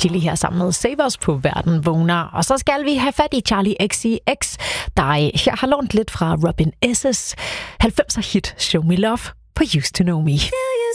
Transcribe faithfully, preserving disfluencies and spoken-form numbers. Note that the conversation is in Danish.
Chili her sammen med Save Us på Verden Vågner. Og så skal vi have fat i Charli X C X, der jeg har lånt lidt fra Robin S.'s halvfemser hit Show Me Love på Used to Know Me.